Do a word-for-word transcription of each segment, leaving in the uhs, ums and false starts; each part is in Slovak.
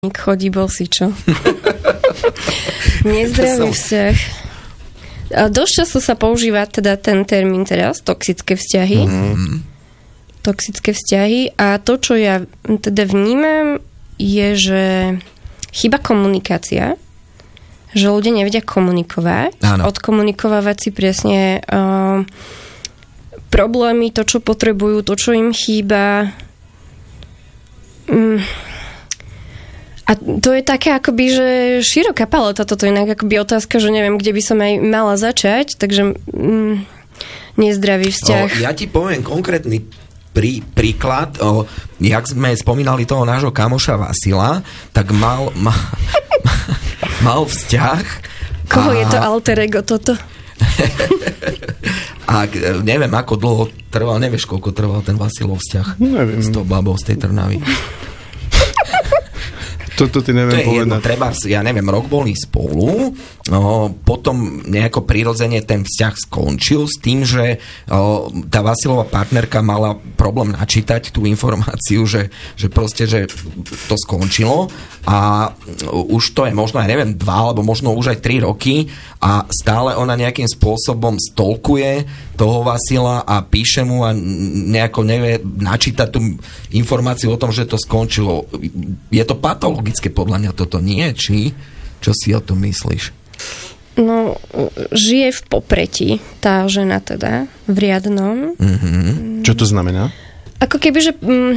chodí bosý, čo? Nezdravý vzťah. A dosť často sa používa teda ten termín teraz, toxické vzťahy. Mm-hmm. Toxické vzťahy. A to, čo ja teda vnímam, je, že chýba komunikácia, že ľudia nevedia komunikovať, Áno. odkomunikovávať si presne uh, problémy, to, čo potrebujú, to, čo im chýba. Mm. A to je také akoby, že široká paleta toto, inak akoby otázka, že neviem, kde by som aj mala začať, takže mm, nezdravý vzťah. O, ja ti poviem konkrétny prí, príklad, o, jak sme spomínali toho nášho kamoša Vasila, tak mal, ma, mal vzťah. Koho a... je to alter ego toto? A neviem, ako dlho trval, nevieš, koľko trval ten Vasilov vzťah. Neviem. S tou babou z tej Trnavy. Toto ty neviem to je povedať. jedno, treba, ja neviem, rok boli spolu, no, potom nejako prirodzene ten vzťah skončil s tým, že o, tá Vasilová partnerka mala problém načítať tú informáciu, že, že proste, že to skončilo a už to je možno, ja neviem, dva, alebo možno už aj tri roky a stále ona nejakým spôsobom stolkuje toho Vasila a píše mu a nejako nevie načítať tú informáciu o tom, že to skončilo. Je to patologické podľa mňa toto nie? Či čo si o tom myslíš? No, žije v popretí tá žena teda, v riadnom. Mm-hmm. Čo to znamená? Ako keby, že mm,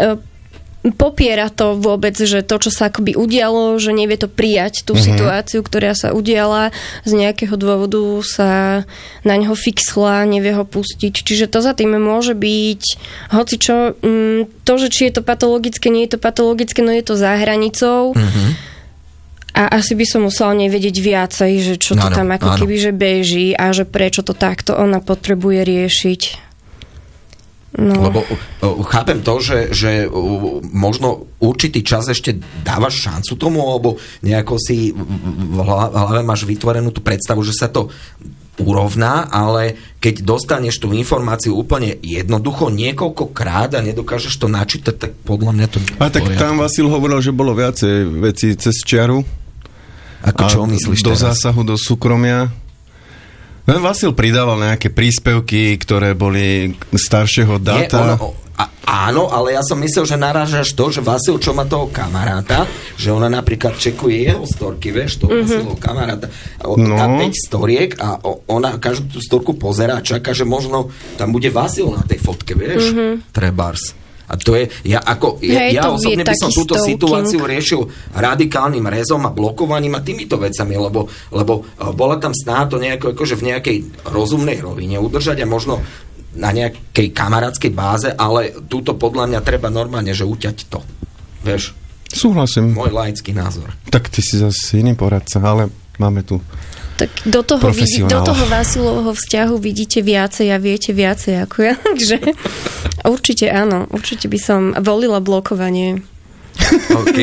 popiera to vôbec, že to, čo sa akoby udialo, že nevie to prijať, tú uh-huh. situáciu, ktorá sa udiala, z nejakého dôvodu sa na neho fixla, nevie ho pustiť. Čiže to za tým môže byť hocičo, to, že či je to patologické, nie je to patologické, no je to za hranicou. Uh-huh. A asi by som musela nevedieť viacej, že čo to ano, tam ako ano. keby, že beží a že prečo to takto ona potrebuje riešiť. No. Lebo uh, chápem to, že, že uh, možno určitý čas ešte dávaš šancu tomu, alebo nejako si v hlave máš vytvorenú tú predstavu, že sa to urovná, ale keď dostaneš tú informáciu úplne jednoducho niekoľkokrát a nedokážeš to načítať, tak podľa mňa to nie je. A tak tam Vasil hovoril, že bolo viacej vecí cez čiaru. Ako čo myslíš do teraz? zásahu do súkromia. No, Vasil pridával nejaké príspevky, ktoré boli staršieho dáta. Nie, ono, a, áno, ale ja som myslel, že narážaš to, že Vasil, čo má toho kamaráta, že ona napríklad čekuje jeho storky, vieš, toho mm-hmm. Vasilovho kamaráta. No. Dá päť storiek a ona každú tú storku pozerá a čaká, že možno tam bude Vasil na tej fotke, vieš, mm-hmm. trebárs. A to je, ja, ako, ja, ja osobne by som túto stalking. Situáciu riešil radikálnym rezom a blokovaním a týmito vecami, lebo, lebo bola tam snaha to nejako, akože v nejakej rozumnej rovine udržať a možno na nejakej kamarátskej báze, ale túto podľa mňa treba normálne, že uťať to. Vieš? Súhlasím. Môj laický názor. Tak ty si zase iný poradca, ale máme tu tak do toho, vidí, do toho Vasilovho vzťahu vidíte viacej a viete viacej ako ja. Takže určite áno. Určite by som volila blokovanie. OK.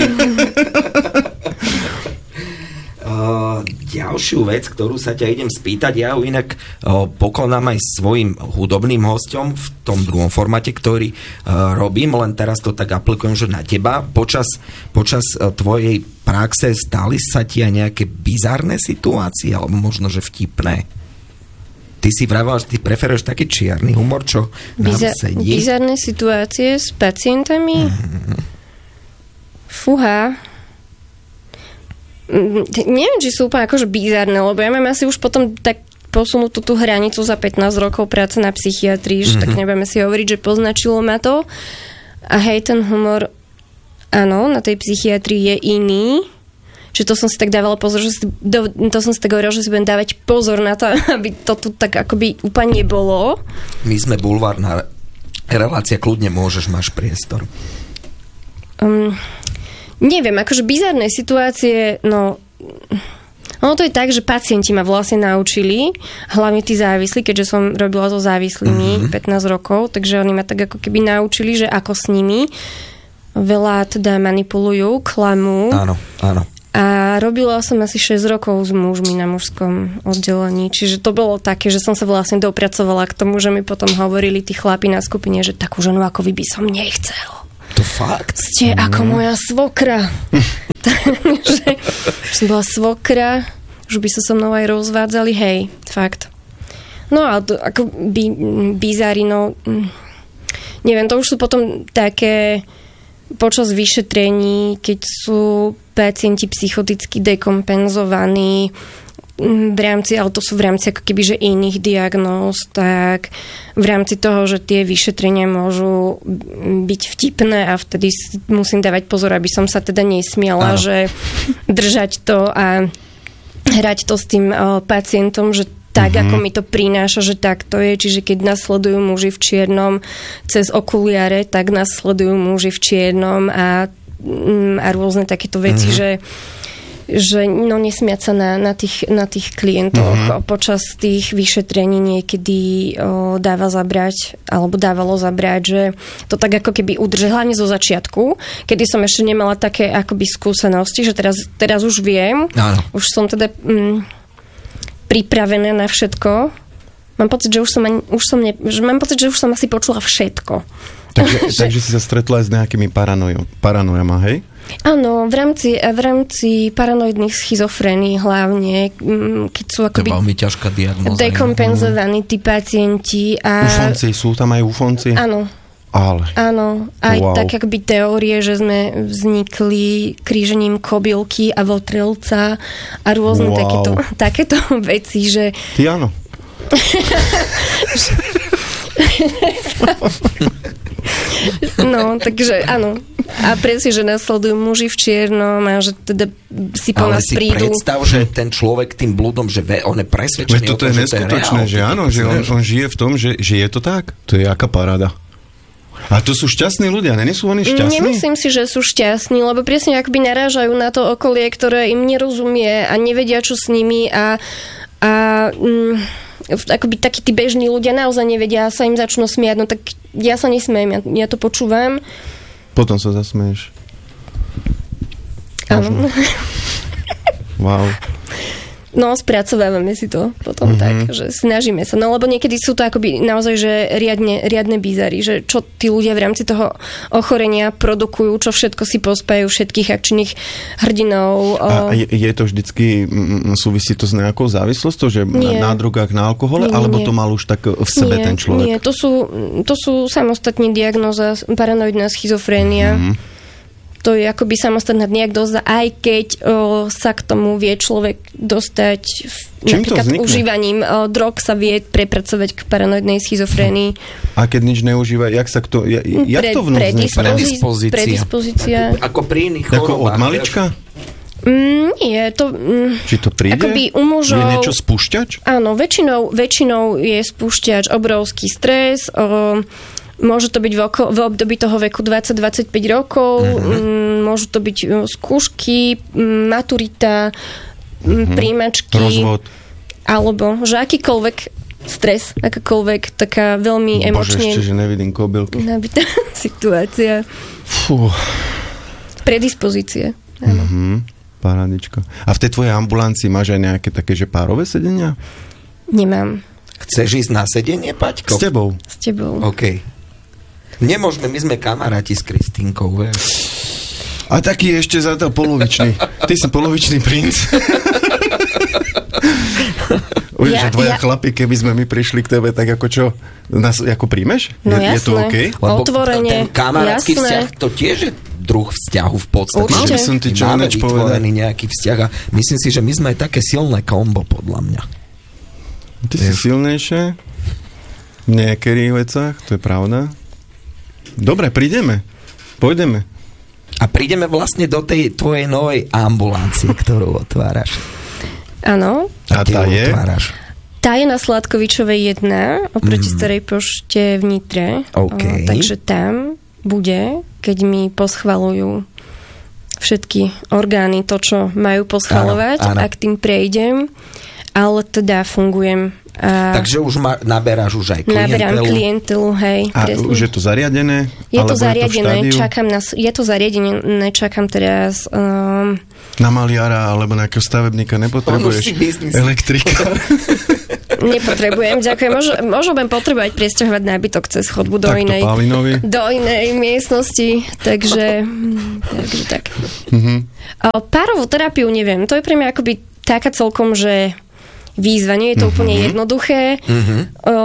Uh, ďalšiu vec, ktorú sa ťa idem spýtať, ja ju inak uh, pokladám aj svojim hudobným hosťom v tom druhom formáte, ktorý uh, robím, len teraz to tak aplikujem, že na teba. Počas, počas uh, tvojej praxe stali sa ti aj nejaké bizarné situácie, alebo možno, že vtipné? Ty si vravala, že ty preferuješ taký čierny humor, čo nám Biza- sedí? Bizarné situácie s pacientami? Mm-hmm. Fúha. Neviem, či sú úplne akože bizarné, lebo ja mám asi už potom tak posunutú tú hranicu za pätnásť rokov práce na psychiatrii, že mm-hmm. tak nebudeme si hovoriť, že poznačilo ma to. A hej, ten humor, áno, na tej psychiatrii je iný. Že to som si tak dávala pozor, že si, do, to som si tak hovorila, že si budem dávať pozor na to, aby to tu tak akoby úplne nebolo. My sme bulvárna relácia, kľudne môžeš, máš priestor. Um, Neviem, akože bizarné situácie, no ono to je tak, že pacienti ma vlastne naučili, hlavne tí závislí, keďže som robila so závislými mm-hmm. pätnásť rokov, takže oni ma tak ako keby naučili, že ako s nimi veľa teda manipulujú, klamú. Áno, áno. A robila som asi šesť rokov s mužmi na mužskom oddelení, čiže to bolo také, že som sa vlastne dopracovala k tomu, že mi potom hovorili tí chlapi na skupine, že takú ženu ako vy by som nechcel. To fakt? Ste mm. ako moja svokra. Takže som bola svokra, už by sa so mnou aj rozvádzali, hej, fakt. No a to, ako by, bizári, no neviem, to už sú potom také počas vyšetrení, keď sú pacienti psychoticky dekompenzovaní v rámci, ale to sú v rámci ako keby, že iných diagnóz, tak v rámci toho, že tie vyšetrenia môžu byť vtipné a vtedy musím dávať pozor, aby som sa teda nesmiala, že držať to a hrať to s tým uh, pacientom, že tak, mm-hmm. ako mi to prináša, že tak to je. Čiže keď nás sledujú muži v čiernom cez okuliare, tak nás sledujú muži v čiernom a, a rôzne takéto veci, mm-hmm. že že no nesmiať sa na, na, tých, na tých klientoch mm-hmm. počas tých vyšetrení niekedy o, dáva zabrať, alebo dávalo zabrať, že to tak ako keby udrží, hlavne zo začiatku, kedy som ešte nemala také akoby skúsenosti, že teraz, teraz už viem, Áno. už som teda mm, pripravená na všetko. Mám pocit, že už som, ani, už som ne, že mám pocit, že už som asi počula všetko. Takže, že... takže si sa stretla aj s nejakými paranojom, paranojama, hej? Áno, v rámci, v rámci paranoidných schizofrénií hlavne, keď sú akoby... To je veľmi ťažká diagnóza. Dekompenzovaní tí pacienti a... Ufonci, sú tam aj ufonci? Áno. Ale. Áno, aj wow. tak akoby teórie, že sme vznikli krížením kobylky a votrelca a rôzne wow. takéto, takéto veci, že... Ty áno. No, takže áno. A presne, že nasledujú muži v čiernom a že teda si po ale nás si prídu. Ale si predstav, že ten človek tým blúdom, že ve, on je presvedčený o tom, je že to je neskutočné, že áno, že on, on žije v tom, že, že je to tak. To je aká paráda. A to sú šťastní ľudia, nie sú oni šťastní? Nemyslím si, že sú šťastní, lebo presne akoby narážajú na to okolie, ktoré im nerozumie a nevedia, čo s nimi a, a mm, akoby takí tí bežní ľudia naozaj nevedia a sa im začnú smiať, no tak ja sa nesmiem, ja, ja to počúvam. Potom sa zasmeješ. Áno. Wow. No, spracovávame si to potom mm-hmm. tak, že snažíme sa. No, lebo niekedy sú to akoby naozaj, že riadne, riadne bizary, že čo tí ľudia v rámci toho ochorenia produkujú, čo všetko si pospajú všetkých akčných hrdinov. A je, je to vždycky, súvisí to s nejakou závislosťou, že nie. na, na drogách, na alkohole, nie, alebo nie. to mal už tak v sebe nie, ten človek? Nie, to sú, to sú samostatne diagnóza, paranoidná schizofrénia. Mm-hmm. To je akoby samostatná diagnóza, aj keď o, sa k tomu vie človek dostať v, napríklad užívaním o, drog sa vie prepracovať k paranoidnej schizofrénii. A keď nič neužíva, jak sa kto, jak, jak to vnúť vznikne? Predispozícia. Predispozícia. Ako, ako pri iných chorobách. Ako od malička? Mm, nie, to... Mm, Či to príde? Akoby u mužov... Je niečo spúšťač? Áno, väčšinou, väčšinou je spúšťač obrovský stres, o, môže to byť v, oko, v období toho veku dvadsať dvadsaťpäť rokov, uh-huh. môžu to byť skúšky, maturita, uh-huh. príjmačky. Rozvod. Alebo, že akýkoľvek stres, akákoľvek taká veľmi emočne... Bože, ešte, že nevidím kobylky. Nabitá situácia. Fú. Predispozície. Áno. Uh-huh. Parádička. A v tej tvojej ambulancii máš aj nejaké také, že párové sedenia? Nemám. Chceš ísť na sedenie, Paťko? S tebou. S tebou. OK. Nemôžeme, my sme kamaráti s Kristínkou, vieš. A taký ešte za to polovičný. Ty si polovičný princ. Už, ja, že dvoja ja... chlapi, keby sme my prišli k tebe, tak ako čo? Nás ako príjmeš? No je, jasné. Je to OK? Otvorene. Ten kamarátsky jasné. vzťah, to tiež je druh vzťahu v podstate. Určite. Som ty čo máme povedať. vytvorený nejaký vzťah a myslím si, že my sme aj také silné kombo, podľa mňa. Ty si silnejšie v niektorých vecách, to je pravda. Dobre, prídeme. Pôjdeme. A prídeme vlastne do tej tvojej novej ambulancie, ktorú otváraš. Áno. A tá je? Otváraš. Tá je na Sládkovičovej jedna, oproti mm. Starej pošte v Nitre. Okay. O, takže tam bude, keď mi poschvalujú všetky orgány, to, čo majú poschvalovať, áno, áno. A k tým prejdem. Ale teda fungujem. A takže už ma, naberáš už aj klientelu. Naberám klientelu, hej. A presne. Už je to zariadené? Je to zariadené, je to čakám na, je to zariadené, čakám teraz... Um, na maliara alebo nejakého stavebníka nepotrebuješ elektrika. Nepotrebujem, ďakujem. Môžem, môžem potrebovať priesťahovať nábytok cez chodbu do tak inej, do inej miestnosti, takže, takže tak. Mm-hmm. Párovú terapiu neviem, to je pre mňa akoby taká celkom, že výzva, nie je to mm-hmm. úplne jednoduché. Mm-hmm. O,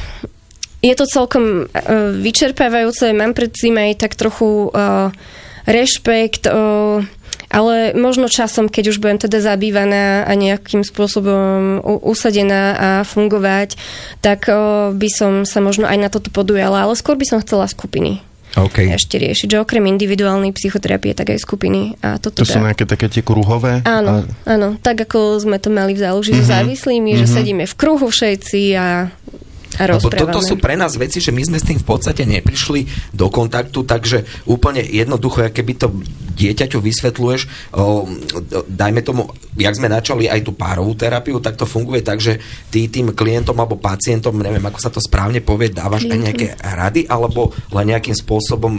je to celkom uh, vyčerpávajúce, mám pred tým aj tak trochu uh, rešpekt, uh, ale možno časom, keď už budem teda zabývaná a nejakým spôsobom usadená a fungovať, tak uh, by som sa možno aj na toto podujala, ale skôr by som chcela skupiny. Okay. Ešte riešiť, že okrem individuálnej psychoterapie, tak aj skupiny. A toto to dá. Sú nejaké také tie kruhové? Áno, a... áno, tak ako sme to mali v záloži mm-hmm. so závislými, mm-hmm. že sedíme v kruhu všetci a a rozprávame. Toto sú pre nás veci, že my sme s tým v podstate neprišli do kontaktu, takže úplne jednoducho, keby to dieťaťu vysvetľuješ, o, dajme tomu, jak sme načali aj tú párovú terapiu, tak to funguje tak, že ty tým klientom alebo pacientom, neviem, ako sa to správne povie, dávaš aj nejaké rady, alebo len nejakým spôsobom,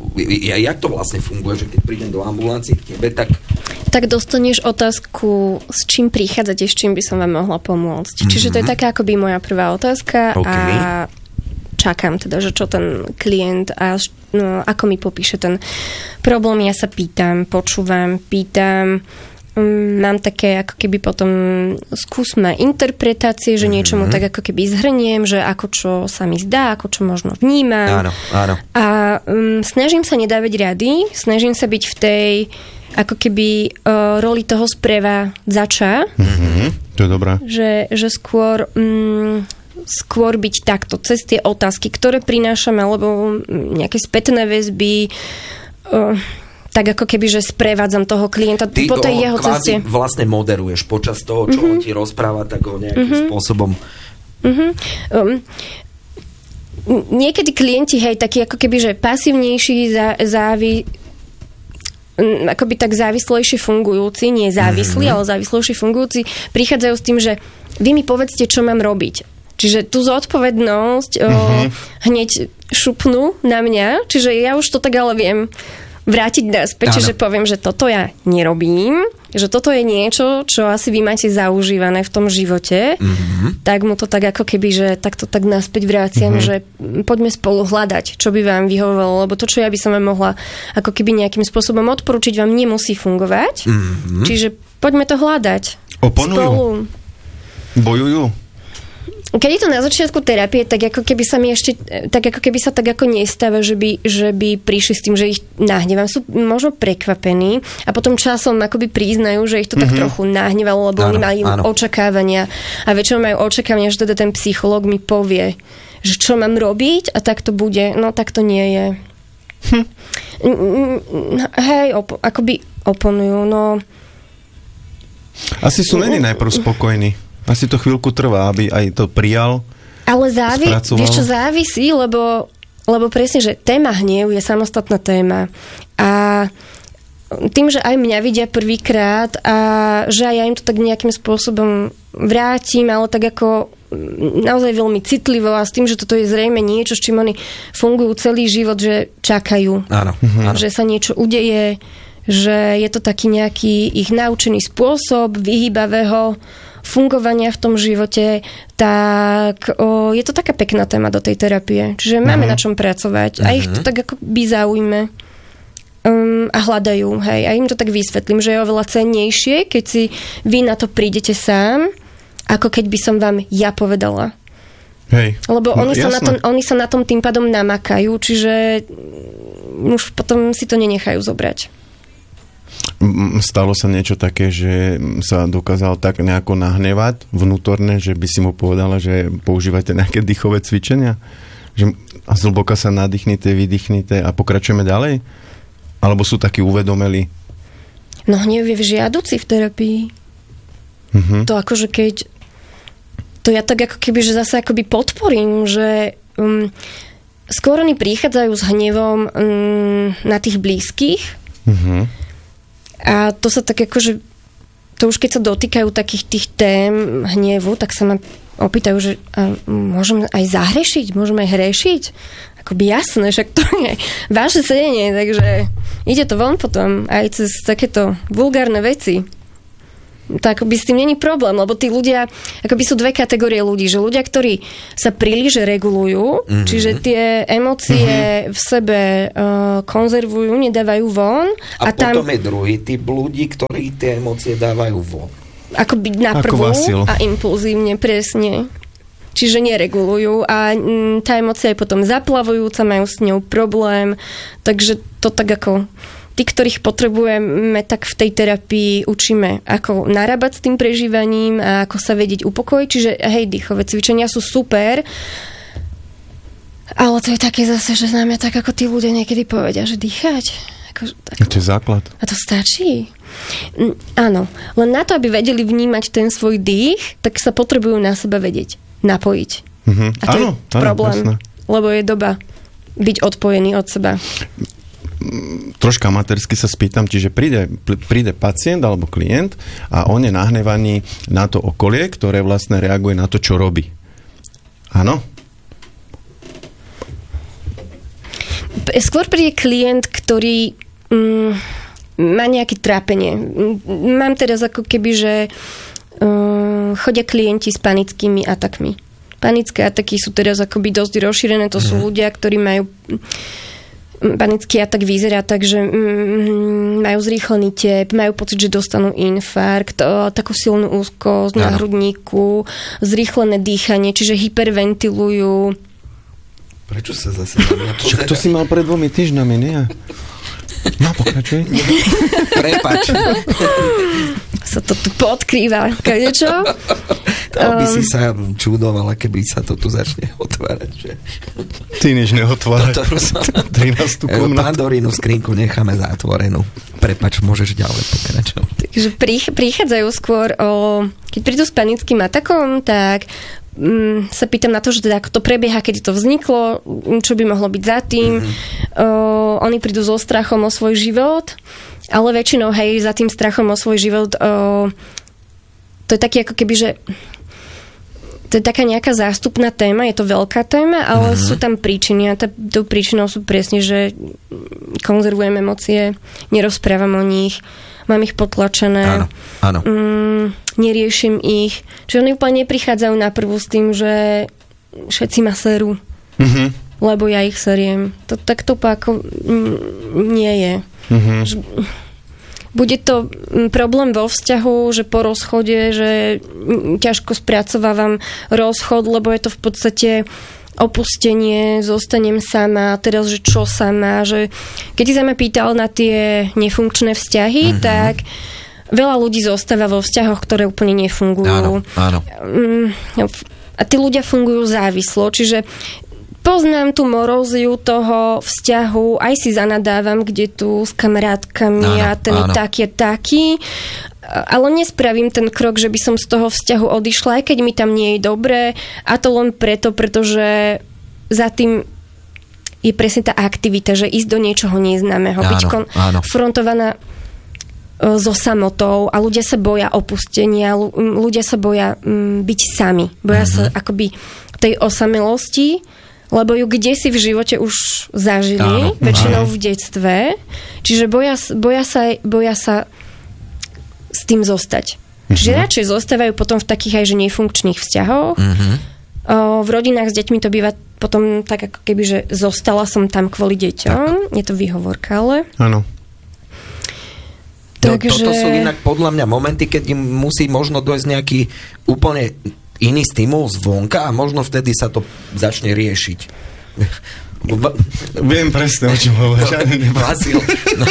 jak to vlastne funguje, že keď prídem do ambulancie k tebe, tak tak dostaneš otázku, s čím prichádzate, s čím by som vám mohla pomôcť. Mm-hmm. Čiže to je taká akoby moja prvá otázka okay. a čakám teda, že čo ten klient a no, ako mi popíše ten problém. Ja sa pýtam, počúvam, pýtam. Mám také ako keby potom skúsme interpretácie, že niečomu mm-hmm. tak ako keby zhrniem, že ako čo sa mi zdá, ako čo možno vnímam. Áno, áno. A um, snažím sa nedávať rady, snažím sa byť v tej ako keby uh, roli toho sprevádzača. Mm-hmm. To je dobré. Že, že skôr um, skôr byť takto, cez tie otázky, ktoré prinášame, alebo nejaké spätné väzby, uh, tak ako keby, že sprevádzam toho klienta ty po tej jeho ceste. Ty vlastne moderuješ počas toho, čo mm-hmm. on ti rozpráva, tak ho nejakým mm-hmm. spôsobom. Mm-hmm. Um, niekedy klienti, hej, takí ako keby, že pasívnejší, zá, závi akoby tak závislejšie fungujúci, nie závislí, mm-hmm. ale závislejšie fungujúci, prichádzajú s tým, že vy mi povedzte, čo mám robiť. Čiže tú zodpovednosť mm-hmm. o, hneď šupnú na mňa, čiže ja už to tak ale viem vrátiť naspäť, čiže poviem, že toto ja nerobím, že toto je niečo, čo asi vy máte zaužívané v tom živote, mm-hmm. tak mu to tak ako keby, že takto tak naspäť vráciam, mm-hmm. že poďme spolu hľadať, čo by vám vyhovovalo, lebo to, čo ja by som vám mohla ako keby nejakým spôsobom odporúčiť, vám nemusí fungovať, mm-hmm. čiže poďme to hľadať. Oponujú. Spolu. Bojujú. Keď je to na začiatku terapie, tak ako keby sa mi ešte, tak ako keby sa tak ako nestáva, že by, že by prišli s tým, že ich nahnevám. Sú možno prekvapení a potom časom akoby priznajú, že ich to mm-hmm. tak trochu nahnevalo, lebo áno, oni mali áno. očakávania a väčšinou majú očakávania, že teda ten psychológ mi povie, že čo mám robiť a tak to bude. No tak to nie je. Hm. Hej, op- akoby oponujú, no. Asi sú není najprv spokojní. Asi to chvíľku trvá, aby aj to prijal. Ale závi- vieš čo, závisí, lebo, lebo presne, že téma hnev je samostatná téma. A tým, že aj mňa vidia prvýkrát a že aj ja im to tak nejakým spôsobom vrátim, ale tak ako naozaj veľmi citlivo a s tým, že toto je zrejme niečo, s čím oni fungujú celý život, že čakajú. Áno, áno. Že sa niečo udeje, že je to taký nejaký ich naučený spôsob vyhýbavého fungovania v tom živote, tak o, je to taká pekná téma do tej terapie. Čiže máme uh-huh. na čom pracovať. A uh-huh. ich to tak ako by zaujme um, a hľadajú. Hej. A im to tak vysvetlím, že je oveľa cennejšie, keď si vy na to prídete sám, ako keď by som vám ja povedala. Hej. Lebo no, oni, sa na tom, oni sa na tom tým pádom namakajú, čiže už potom si to nenechajú zobrať. Stalo sa niečo také, že sa dokázal tak nejako nahnevať vnútorne, že by si mu povedala, že používate nejaké dýchové cvičenia? Že zhlboka sa nadýchnite, vydýchnite a pokračujeme ďalej? Alebo sú takí uvedomeli? No hnev je žiaduci v terapii. Uh-huh. To akože keď to ja tak ako keby, že zase akoby podporím, že um, skôr oni prichádzajú s hnevom um, na tých blízkych. Uh-huh. A to sa tak akože, to už keď sa dotýkajú takých tých tém hnevu, tak sa ma opýtajú, že a môžem aj zahrešiť, môžem aj hrešiť. Akoby jasné, však to je vaše sedenie, takže ide to von potom aj cez takéto vulgárne veci. tak by s tým není problém, lebo tí ľudia, akoby sú dve kategórie ľudí, že ľudia, ktorí sa príliš regulujú, mm-hmm. čiže tie emócie mm-hmm. v sebe uh, konzervujú, nedávajú von. A, a potom tam, je druhý typ ľudí, ktorí tie emócie dávajú von. Akoby na prvú Ako a impulzívne, presne. Čiže neregulujú a m, tá emócia je potom zaplavujúca, majú s ňou problém, takže to tak ako tí, ktorých potrebujeme, tak v tej terapii učíme, ako narábať s tým prežívaním a ako sa vedieť upokojiť, čiže hej, dýchové cvičenia sú super, ale to je také zase, že nám tak ako tí ľudia niekedy povedia, že dýchať. Ako, ako, to je základ. A to stačí? Mm, áno, len na to, aby vedeli vnímať ten svoj dých, tak sa potrebujú na seba vedieť napojiť. Mm-hmm. A to áno, je problém, áno, lebo je doba byť odpojený od seba. Troška amatérsky sa spýtam, čiže príde, príde pacient alebo klient a on je nahnevaný na to okolie, ktoré vlastne reaguje na to, čo robí. Áno? Skôr príde klient, ktorý mm, má nejaké trápenie. Mám teraz ako keby, že uh, chodia klienti s panickými atakmi. Panické ataky sú teraz akoby dosť rozšírené. To sú ľudia, ktorí majú panický atak vyzerá tak, že mm, majú zrýchlený tep, majú pocit, že dostanú infarkt, o, takú silnú úzkosť na hrudníku, zrýchlené dýchanie, čiže hyperventilujú. Prečo sa zase na mňa pozerá? To si mal pred dvomi týždňami, nie? No, pokračuj. Prepač. Sa to tu podkrýva. Kadečo? To by si sa čudovala, keby sa to tu začne otvárať. Že? Ty než neotvárať. trinástu komnatu. Pandorínu skrinku necháme zatvorenú. Prepač, môžeš ďalej pokračovať. Takže prichádzajú skôr o... Keď prídu s panickým atakom, tak mm, sa pýtam na to, že teda ako to prebieha, kedy to vzniklo, čo by mohlo byť za tým. Mm-hmm. O, oni prídu so strachom o svoj život, ale väčšinou, hej, za tým strachom o svoj život o, to je taký ako keby, že to je taká nejaká zástupná téma, je to veľká téma, ale mm-hmm. sú tam príčiny a tá, tou príčinou sú presne, že konzervujem emócie, nerozprávam o nich, mám ich potlačené, áno, áno. Mm, neriešim ich. Čiže oni úplne neprichádzajú na prvú s tým, že všetci ma serú, mm-hmm. lebo ja ich seriem. To takto ako nie je. Mm-hmm. Že, bude to problém vo vzťahu, že po rozchode, že ťažko spracovávam rozchod, lebo je to v podstate opustenie, zostanem sama, teraz, že čo sama, že keď si sa ma pýtal na tie nefunkčné vzťahy, mm-hmm. tak veľa ľudí zostáva vo vzťahoch, ktoré úplne nefungujú. Áno, áno. A tí ľudia fungujú závislo, čiže poznám tú moróziu toho vzťahu, aj si zanadávam, kde tu s kamarátkami áno, a ten áno. je taký, taký, ale nespravím ten krok, že by som z toho vzťahu odišla, aj keď mi tam nie je dobré, a to len preto, pretože za tým je presne tá aktivita, že ísť do niečoho neznámeho, byť konfrontovaná so samotou a ľudia sa boja opustenia, ľudia sa boja byť sami, boja mm-hmm. sa akoby tej osamelosti, lebo ju kdesi v živote už zažili, áno, väčšinou áno. v detstve. Čiže boja, boja, sa, boja sa s tým zostať. Mm-hmm. Čiže radšej zostávajú potom v takých aj že nefunkčných vzťahoch. Mm-hmm. O, v rodinách s deťmi to býva potom tak, ako keby, že zostala som tam kvôli deťom. Tak. Je to výhovorka, ale... Áno. No, Takže... Toto sú inak podľa mňa momenty, keď im musí možno dojsť nejaký úplne iný stimul zvonka a možno vtedy sa to začne riešiť. Viem presne, o čom hovoríš. Vasil. No.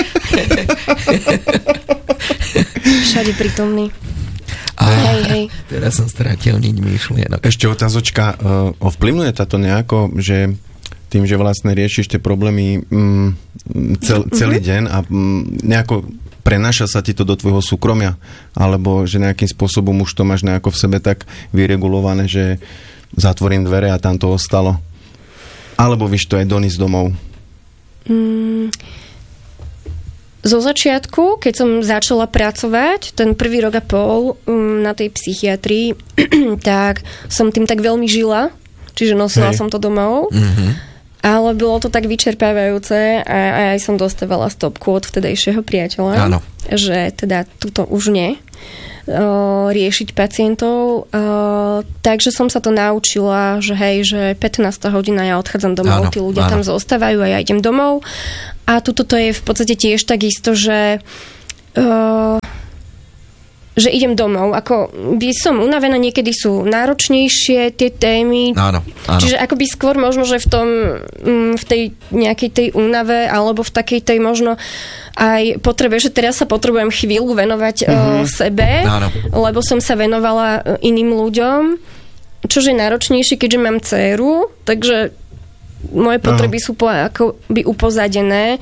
Všade prítomný. A hej, hej. Teraz som stratil niť myšlienok. Ešte otázočka, uh, ovplyvňuje táto nejako, že tým, že vlastne riešiš tie problémy mm, cel, celý mm-hmm. deň a mm, nejako prenáša sa ti to do tvojho súkromia, alebo že nejakým spôsobom už to máš nejako v sebe tak vyregulované, že zatvorím dvere a tam to ostalo. Alebo víš to aj donísť domov? Mm, zo začiatku, keď som začala pracovať, ten prvý rok a pol um, na tej psychiatrii, tak som tým tak veľmi žila, čiže nosila Hej. som to domov. Mhm. Ale bolo to tak vyčerpávajúce a aj som dostávala stopku od vtedajšieho priateľa, áno. že teda tuto už nie. riešiť pacientov. Takže som sa to naučila, že hej, že pätnásta hodina ja odchádzam domov, áno, tí ľudia áno. tam zostávajú a ja idem domov. A tuto to je v podstate tiež takisto, že uh, že idem domov. Ako by som unavená, niekedy sú náročnejšie tie témy. Áno, áno. Čiže akoby skôr možno, že v tom v tej nejakej tej únave alebo v takej tej možno aj potrebe, že teraz sa potrebujem chvíľu venovať mm-hmm. uh, sebe, áno. lebo som sa venovala iným ľuďom, čože je náročnejšie, keďže mám dcéru, takže moje potreby áno. sú po, akoby upozadené.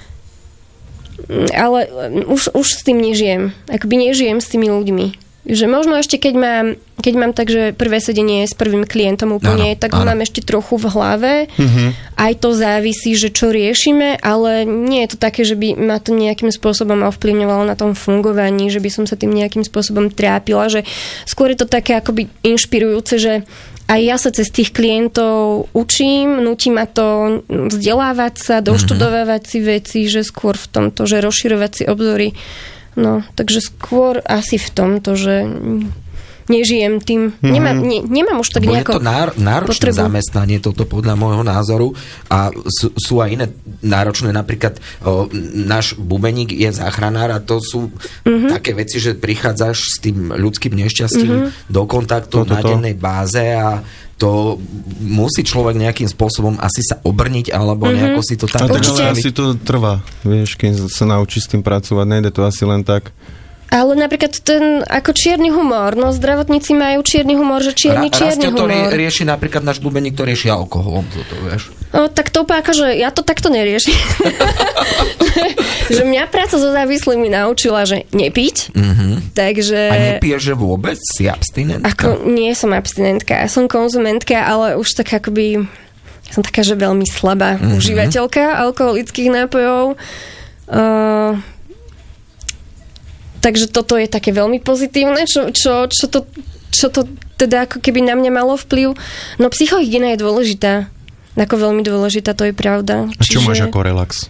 Ale už, už s tým nežijem. Akoby nežijem s tými ľuďmi. Že možno ešte keď mám, keď mám tak, že prvé sedenie s prvým klientom úplne, áno, tak ho mám ešte trochu v hlave. Mm-hmm. Aj to závisí, že čo riešime, ale nie je to také, že by ma to nejakým spôsobom ovplyvňovalo na tom fungovaní, že by som sa tým nejakým spôsobom trápila, že skôr je to také akoby inšpirujúce, že aj ja sa cez tých klientov učím, nutí ma to vzdelávať sa, doštudovávať si veci, že skôr v tomto, že rozširovať si obzory. No, takže skôr asi v tomto, že nežijem tým. Mm-hmm. Nemám, ne, nemám už tak nejako... Je to náro, náročné potrebu. Zamestnanie, toto podľa môjho názoru. A sú, sú aj iné náročné, napríklad o, náš bubeník je záchranár a to sú mm-hmm. také veci, že prichádzaš s tým ľudským nešťastím mm-hmm. do kontaktu na dennej báze a to musí človek nejakým spôsobom asi sa obrniť, alebo mm-hmm. nejako si to tam... A tak ale asi to trvá, vieš, keď sa naučí s tým pracovať, nejde to asi len tak. Ale napríklad ten ako čierny humor, no zdravotníci majú čierny humor, že čierny, Ra, čierny humor. Raz to rieši napríklad náš bubeník, ktorý rieši alkoholom, toto vieš. No tak to akože, ja to takto neriešim. Že mňa práca so závislými naučila, že nepiť, mm-hmm. takže... A nepiješ, že vôbec? Si abstinentka? Ako, nie som abstinentka, ja som konzumentka, ale už tak akoby, som taká, že veľmi slabá mm-hmm. užívateľka alkoholických nápojov. Uh, Takže toto je také veľmi pozitívne, čo, čo, čo, to, čo to teda ako keby na mňa malo vplyv. No psychohygiena je dôležitá. Ako veľmi dôležitá, to je pravda. A čo Čiže... máš ako relax?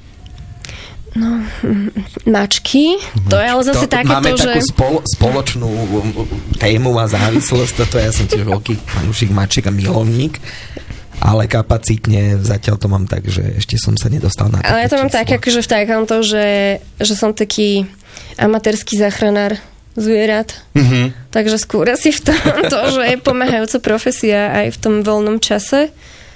No, mačky. Mačky. To je ale zase to, takéto, máme že... Máme takú spolo, spoločnú tému a závislosť. Toto ja som tiež veľký fanúšik mačiek a milovník. Ale kapacitne zatiaľ to mám tak, že ešte som sa nedostal na také Ale ja to mám číslo. tak, akože v takomto, že, že som taký amatérsky záchranár zvierat. Mm-hmm. Takže skôr asi v tom to, že je pomáhajúca profesia aj v tom voľnom čase.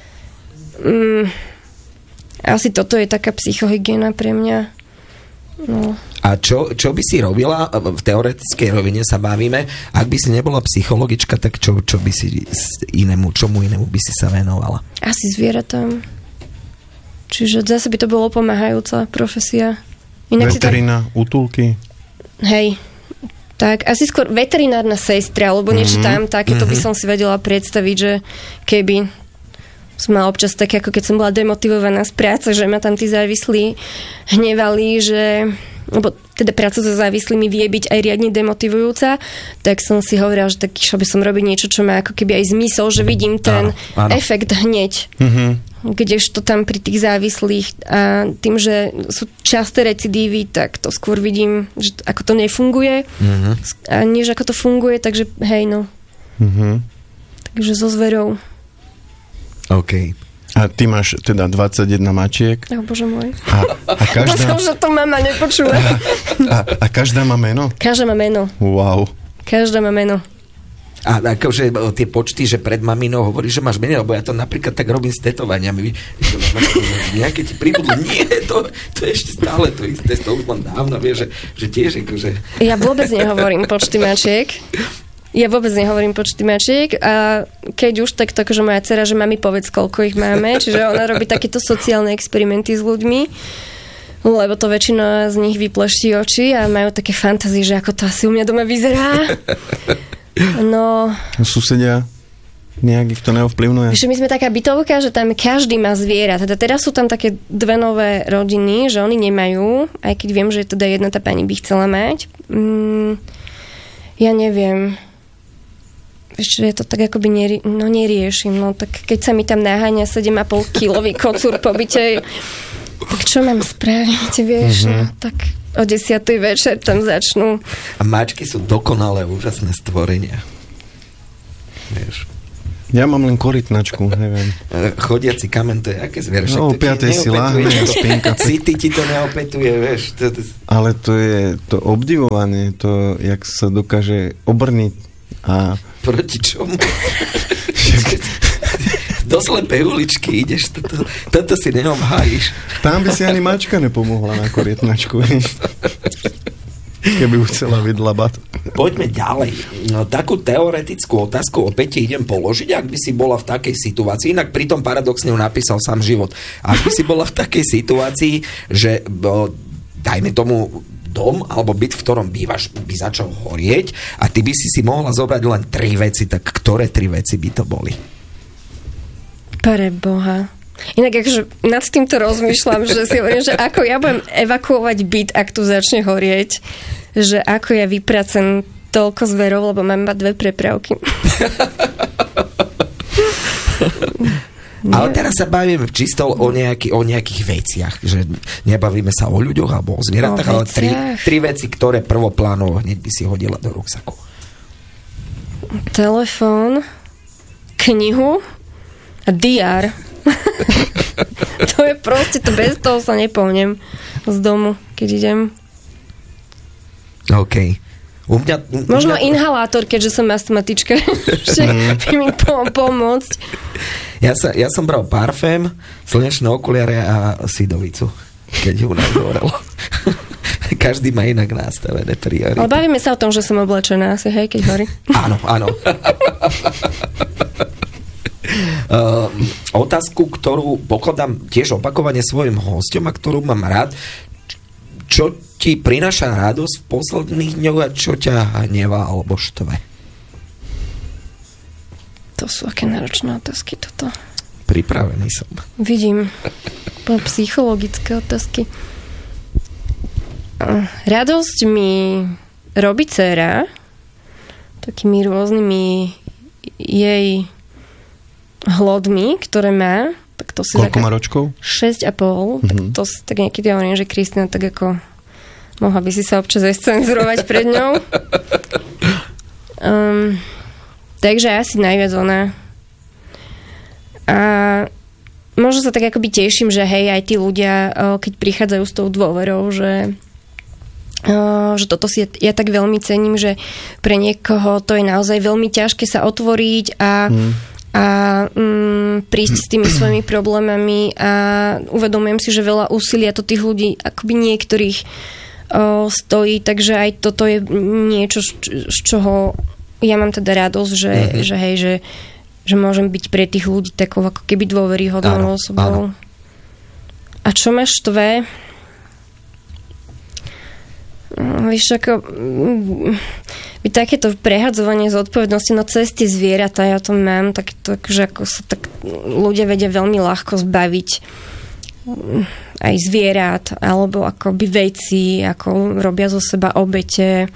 Mm, asi toto je taká psychohygiena pre mňa. No. A čo, čo by si robila, v teoretickej rovine sa bavíme, ak by si nebola psychologička, tak čo, čo by si inému, čomu inému by si sa venovala? Asi zvieratám. Čiže zase by to bolo pomáhajúca profesia. Inak veterina, tak... útulky? Hej. Tak, asi skôr veterinárna sestra, alebo mm-hmm. niečo tam, takéto mm-hmm. by som si vedela predstaviť, že keby som mala občas také, ako keď som bola demotivovaná z práce, že ma tam tí závislí hnevali, že lebo teda práca so závislými vie byť aj riadne demotivujúca, tak som si hovorila, že tak išla by som robiť niečo, čo má ako keby aj zmysel, že vidím ten áno, áno. efekt hneď. Mm-hmm. Kdežto tam pri tých závislých a tým, že sú časté recidívy, tak to skôr vidím, že ako to nefunguje mm-hmm. a než ako to funguje, takže hej no. Mm-hmm. Takže so zverou. OK. A ty máš teda dvadsaťjeden mačiek. Oh, bože môj. A, a každá... Myslím, že to mama nepočula. A, a každá má meno? Každá má meno. Wow. Každá má meno. A akože tie počty, že pred maminou hovoríš, že máš menej, lebo ja to napríklad tak robím s tetovaniami. Nejaké ti pribudlo. Nie, to, to je ešte stále to isté. To už mám dávno, vieš, že, že tiež akože... Ja vôbec nehovorím počty mačiek. Ja vôbec nehovorím počty mačiek a keď už, tak to akože moja dcera, že mami povedz, koľko ich máme. Čiže ona robí takéto sociálne experimenty s ľuďmi, lebo to väčšina z nich vypleští oči a majú také fantázie, že ako to asi u mňa doma vyzerá. No... Susedia nejak ich to neovplyvňuje? Že my sme taká bytovka, že tam každý má zviera. Teda teraz sú tam také dve nové rodiny, že oni nemajú, aj keď viem, že teda jedna tá pani by chcela mať. Mm, ja neviem... Ešte ja to tak akoby neri- no neriešim. No tak keď sa mi tam naháňa sedem a pol kilový kocúr po byte, tak čo mám spraviť, vieš? Mm-hmm. No, tak o desiatej večer tam začnú. A mačky sú dokonalé, úžasné stvorenia. Vieš. Ja mám len korytnačku, neviem. Chodiaci kamen, to je aké zviera? No, o piatej si láhne a spinka. City ti to neopetuje, vieš. To, to... Ale to je to obdivovanie, to, jak sa dokáže obrniť a... Proti čomu? Do slepej uličky ideš, toto, toto si neobhájiš. Tam by si ani mačka nepomohla na korytnačku, keby už chcela vydlabať. Poďme ďalej. No, takú teoretickú otázku opäť idem položiť, ak by si bola v takej situácii, inak pritom paradoxne ju napísal sám život. Ak by si bola v takej situácii, že bo, dajme tomu dom alebo byt, v ktorom bývaš, by začal horieť a ty by si si mohla zobrať len tri veci, tak ktoré tri veci by to boli? Pre Boha. Inak akože nad týmto rozmýšľam, že si hovorím, že ako ja budem evakuovať byt, ak tu začne horieť, že ako ja vypracem toľko zverov, lebo mám iba dve prepravky. Ale teraz sa bavíme čisto o, nejaký, o nejakých veciach, že nebavíme sa o ľuďoch alebo o zvieratách, ale tri, tri veci, ktoré prvoplánovo hneď by si hodila do ruksaku. Telefón, knihu a dé er. To je proste, to bez toho sa nepohnem z domu, keď idem. OK. U mňa, u Možno mňa... inhalátor, keďže som astmatička, že by mi pom- pomôcť. Ja, sa, ja som bral parfém, slnečné okuliare a sidovicu, keď ju nahorelo. Každý má inak nastavené priority. Ale bavíme sa o tom, že som oblečená asi, hej, keď horí. Áno, áno. Uh, otázku, ktorú pokladám tiež opakovane svojim hosťom a ktorú mám rád. Čo ti prináša radosť v posledných dňoch a čo ťa hnevá alebo štve? To sú aké náročné otázky toto. Pripravený som. Vidím. Psychologické otázky. Radosť mi robí dcéra takými rôznymi jej hlodmi, ktoré má, tak to si... Koľko má ročkov? šesť a pol. Mm-hmm. Tak to si tak niekedy hovorím, že Kristina tak ako mohla by si sa občas aj scenzurovať pred ňou. Um, takže asi najviac ona. A možno sa tak akoby teším, že hej, aj tí ľudia, keď prichádzajú s tou dôverou, že Uh, že toto si ja, ja tak veľmi cením, že pre niekoho to je naozaj veľmi ťažké sa otvoriť a, mm. a um, prísť s tými svojimi problémami a uvedomujem si, že veľa úsilia to tých ľudí akoby niektorých uh, stojí, takže aj toto je niečo, z čoho ja mám teda radosť, že, mm-hmm. že hej, že, že môžem byť pre tých ľudí takou ako keby dôveryhodnou osobou. A čo ma štve? Víš, ako by takéto prehadzovanie zodpovednosti, no cez tie zvieratá ja to mám, tak, tak že ako sa tak ľudia vedia veľmi ľahko zbaviť aj zvierat, alebo akoby veci, ako robia zo seba obete.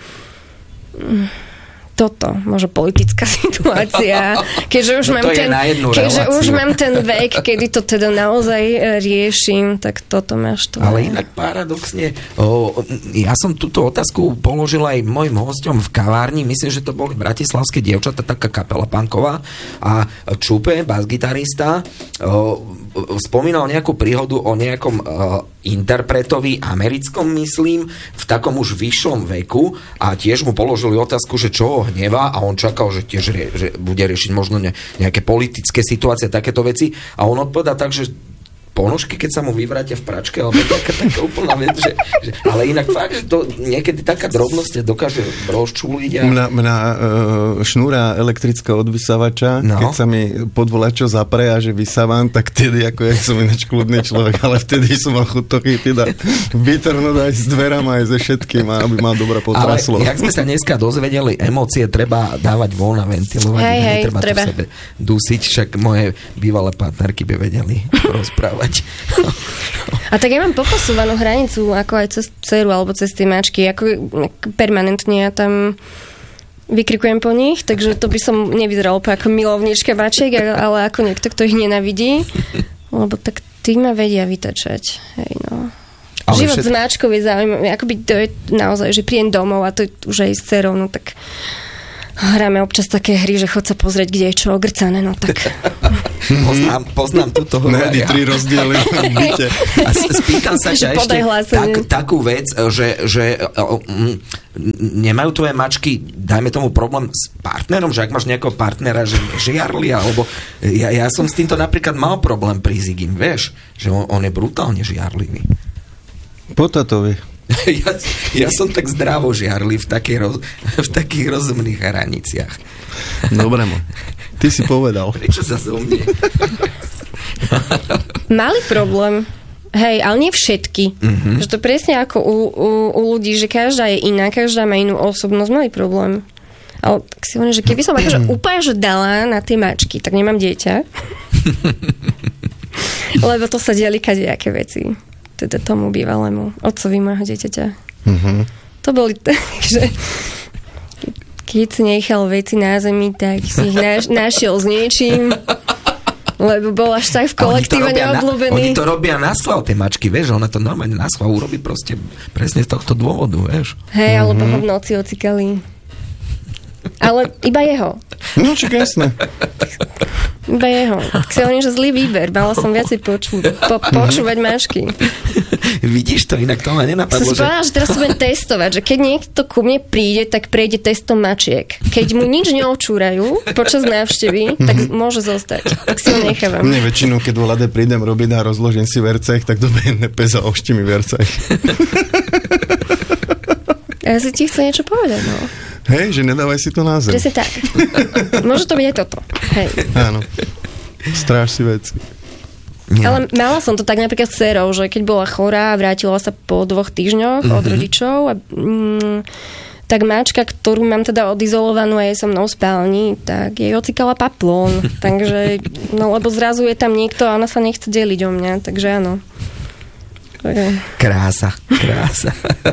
Toto, možno politická situácia, keďže už, no mám, ten, keďže už mám ten vek, kedy to teda naozaj riešim, tak toto máš to. Ale inak paradoxne, o, ja som túto otázku položil aj mojim hosťom v kavárni, myslím, že to boli bratislavské dievčatá, taká kapela punková a Čupe, basgitarista, o, spomínal nejakú príhodu o nejakom o, interpretovi americkom, myslím, v takom už vyššom veku a tiež mu položili otázku, že čo ho hnevá a on čakal, že tiež rie, že bude riešiť možno ne, nejaké politické situácie, takéto veci a on odpovedá tak, že ponožky, keď sa mu vyvrátia v pračke, alebo taká, taká úplná vec, že, že, ale inak fakt, že to niekedy taká drobnosť dokáže rozčúliť. A... Mňa, mňa uh, šnúra elektrická od vysávača, no. Keď sa mi podvolačo zapre a že vysávam, tak vtedy, ako ja som ináč kľudný človek, ale vtedy som mal chuť to chytiť a vytrhnúť aj s dverama, aj ze všetkým, aby ma dobre potraslo. Ale jak sme sa dneska dozvedeli, emócie treba dávať von a ventilovať. Hej, hej, treba, treba. to v sebe dusiť, však moje bývalé partnerky by vedeli rozprávať. A tak ja mám popasovanú hranicu, ako aj cez dceru alebo cez tie mačky, ako permanentne ja tam vykrikujem po nich, takže to by som nevyzerala ako milovníčka mačiek, ale ako niekto, kto ich nenavidí, lebo tak tí ma vedia vytačať. Hej, no. Život všet... s máčkou je zaujímavý. Akoby to je naozaj, že príjem domov a to je už aj s dcerou, no tak hráme občas také hry, že chod sa pozrieť, kde je čo ogrcané, no tak... poznám, poznám túto hru. Ne, tri rozdiely v byte. A spýtam sa ťa ešte tak, takú vec, že, že um, nemajú tvoje mačky, dajme tomu problém s partnerom, že ak máš nejakého partnera, že žiarli, alebo ja, ja som s týmto napríklad mal problém pri Zigim, vieš, že on, on je brutálne žiarlivý. Po tatovi. Ja, ja som tak zdravo žiarli v, takej roz, v takých rozumných hraniciach. Dobre, mo. Ty si povedal. Prečo sa zo mne? Mali problém. Hej, ale nie všetky. Mm-hmm. Že to presne ako u, u, u ľudí, že každá je iná, každá má inú osobnosť. Mali problém. Ale tak si hovorím, že keby som akože úplne že dala na tie mačky, tak nemám dieťa. Lebo to sa diali kadejaké veci. Teda tomu bývalému otcovi môjho dieťaťa. Mm-hmm. To boli tak, že keď si nechal veci na zemi, tak si ich naš, našiel s niečím, lebo bol až tak v kolektíve neobľúbený. Oni to robia na schvál, tie mačky, vieš, ona to normálne na schvál urobí proste presne z tohto dôvodu, vieš. Hej, alebo mm-hmm. ho v noci ocikali. Ale iba jeho. No, čo jasné. Iba jeho. Tak si hovorím, že zlý výber. Mala som viacej poču, po, počúvať mášky. Vidíš to, inak to ma nenapadlo. Som si povedala, že teraz to budem testovať, že keď niekto ku mne príde, tak prejde testom mačiek. Keď mu nič neočúrajú počas návštevy, tak môže zostať. Tak si ho nechávam. Mne väčšinou, keď volade prídem robiť a rozložím si vercech, tak dobehne pes a ošti mi vercech. Ja si ti chcem niečo povedať, no. Hej, že nedávaj si to na zem. Presne tak. Môže to byť aj toto. Hej. Áno. Stráž si veci. Ja. Ale mala som to tak napríklad s dcerou, že keď bola chorá a vrátila sa po dvoch týždňoch mm-hmm. od rodičov a mm, tak máčka, ktorú mám teda odizolovanú a je so mnou v spálni, tak jej ocikala paplón. Takže, no lebo zrazu je tam niekto a ona sa nechce deliť o mňa, takže áno. Okay. Krása, krása.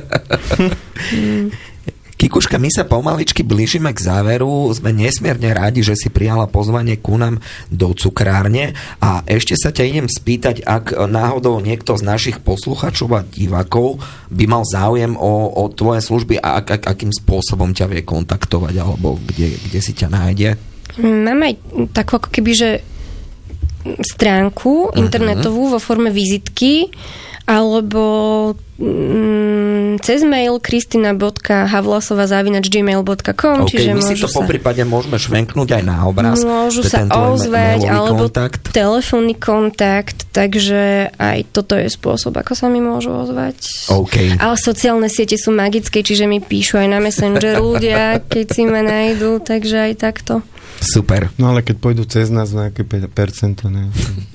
Kikuška, my sa pomaličky blížime k záveru. Sme nesmierne rádi, že si prijala pozvanie ku nám do cukrárne a ešte sa ťa idem spýtať, ak náhodou niekto z našich posluchačov a divákov by mal záujem o, o tvoje služby a ak, ak, akým spôsobom ťa vie kontaktovať alebo kde, kde si ťa nájde? Mám aj takú ako keby, že stránku internetovú vo forme vizitky alebo mm, cez mail kristina bodka havlasova zavináč gmail bodka com. Okay, čiže my si to sa... poprípade môžeme švenknúť aj na obraz. Môžu sa ozvať, alebo kontakt. Telefónny kontakt, takže aj toto je spôsob, ako sa mi môžu ozvať. Okay. Ale sociálne siete sú magické, čiže mi píšu aj na Messenger ľudia, keď si ma nájdu, takže aj takto. Super. No ale keď pôjdu cez nás na aké percento, ne?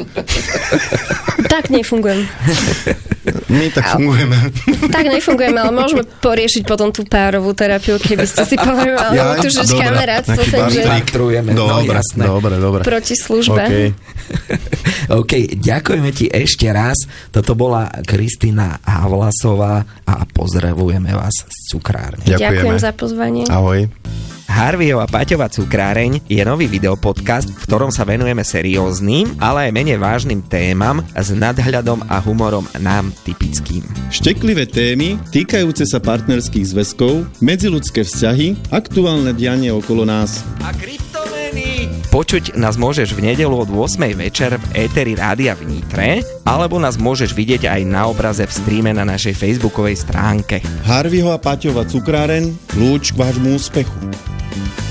Tak nefungujem. My tak fungujeme. Tak nefungujeme, ale môžeme poriešiť potom tú párovú terapiu, keby ste si povedali, alebo tu že kamarátstvo sa že... Dobre, no, jasné. Dobre, dobre. Proti službe. Okay. OK, ďakujeme ti ešte raz. Toto bola Kristina Havlasová a pozdravujeme vás z cukrárne. Ďakujeme. Ďakujem za pozvanie. Ahoj. Harveyho a Paťova cukráreň je nový videopodcast, v ktorom sa venujeme serióznym, ale aj menej vážnym témam s nadhľadom a humorom nám typickým. Šteklivé témy týkajúce sa partnerských zväzkov, medziľudské vzťahy, aktuálne dianie okolo nás. A kryptomeny! Počuť nás môžeš v nedeľu od ôsmej večer v éteri Rádia v Nitre, alebo nás môžeš vidieť aj na obraze v streame na našej facebookovej stránke. Harveyho a Paťova cukráreň, kľúč k vášmu úspechu.